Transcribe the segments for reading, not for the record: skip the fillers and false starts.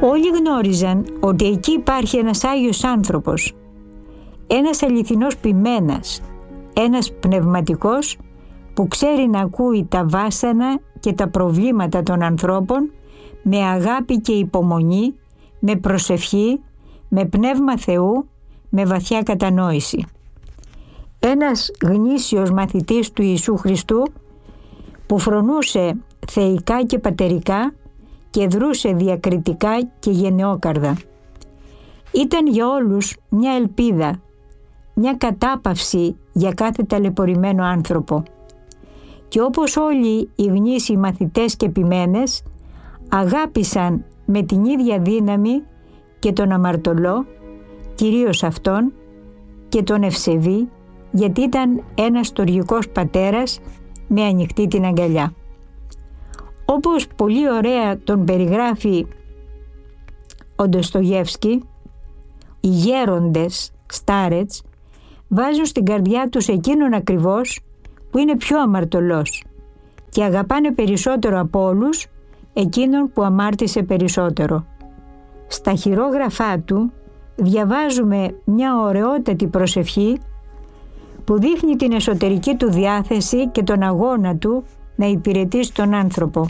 Όλοι γνώριζαν ότι εκεί υπάρχει ένας Άγιος άνθρωπος, ένας αληθινός ποιμένας, ένας πνευματικός που ξέρει να ακούει τα βάσανα και τα προβλήματα των ανθρώπων με αγάπη και υπομονή, με προσευχή, με πνεύμα Θεού, με βαθιά κατανόηση. Ένας γνήσιος μαθητής του Ιησού Χριστού που φρονούσε θεϊκά και πατερικά και δρούσε διακριτικά και γενναιόκαρδα. Ήταν για όλους μια ελπίδα, μια κατάπαυση για κάθε ταλαιπωρημένο άνθρωπο. Και όπως όλοι οι γνήσιοι μαθητές και ποιμένες αγάπησαν με την ίδια δύναμη και τον αμαρτωλό, κυρίως αυτόν, και τον ευσεβή, γιατί ήταν ένας στοργικός πατέρας με ανοιχτή την αγκαλιά. Όπως πολύ ωραία τον περιγράφει ο Ντοστογεύσκι, οι γέροντες Στάρετς βάζουν στην καρδιά τους εκείνον ακριβώς που είναι πιο αμαρτωλός και αγαπάνε περισσότερο από όλους εκείνον που αμάρτησε περισσότερο. Στα χειρόγραφά του διαβάζουμε μια ωραιότατη προσευχή που δείχνει την εσωτερική του διάθεση και τον αγώνα του να υπηρετήσει τον άνθρωπο.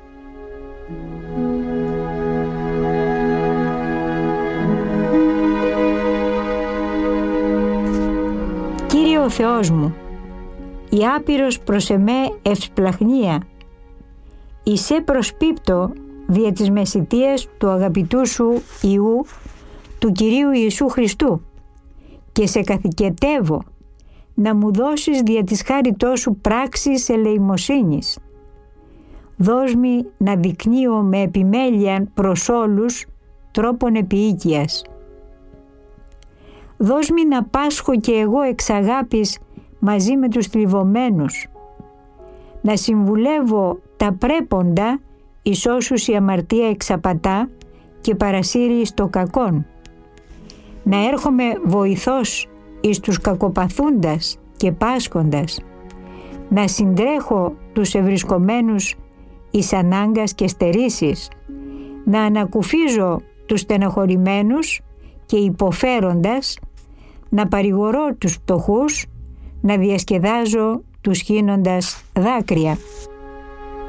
Κύριε ο Θεός μου, η άπειρος προς εμέ ευσπλαχνία, εισέ προσπίπτω δια της μεσιτείας του αγαπητού σου Υιού, του Κυρίου Ιησού Χριστού, και σε καθηκετεύω να μου δώσεις δια της χάριτός σου πράξεις ελεημοσύνης. Δώσ' μη να δεικνύω με επιμέλεια προς όλους τρόπον επιοίκειας. Δώσ' μη να πάσχω και εγώ εξ αγάπης μαζί με τους θλιβωμένους, να συμβουλεύω τα πρέποντα εις όσους η αμαρτία εξαπατά και παρασύρει στο κακόν, να έρχομαι βοηθός εις τους κακοπαθούντας και πάσχοντας, να συντρέχω τους ευρισκομένους εις ανάγκας και στερήσεις, να ανακουφίζω τους στεναχωρημένους και υποφέροντας, να παρηγορώ τους πτωχούς, να διασκεδάζω τους χύνοντας δάκρυα.